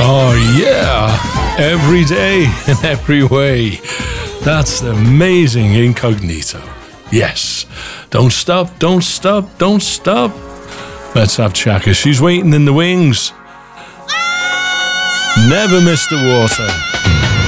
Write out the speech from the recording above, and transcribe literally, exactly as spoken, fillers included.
Oh, yeah. Every day in every way. That's amazing Incognito. Yes. Don't stop, don't stop, don't stop. Let's have Chaka. She's waiting in the wings. Never miss the water.